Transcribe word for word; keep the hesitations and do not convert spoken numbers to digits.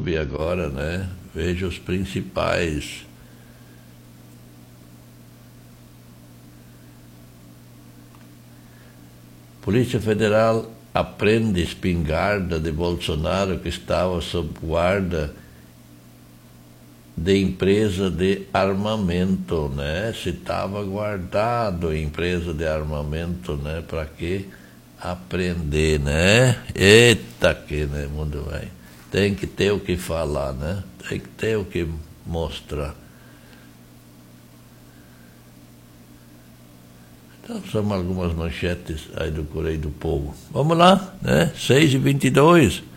YouTube agora, né? Veja os principais. Polícia Federal apreende espingarda de Bolsonaro que estava sob guarda de empresa de armamento, né? Se estava guardado em empresa de armamento, né? Para que apreender, né? Eita que, né, mundo vai. Tem que ter o que falar, né? Tem que ter o que mostrar. Então, são algumas manchetes aí do Correio do Povo. Vamos lá, né? seis e vinte e dois.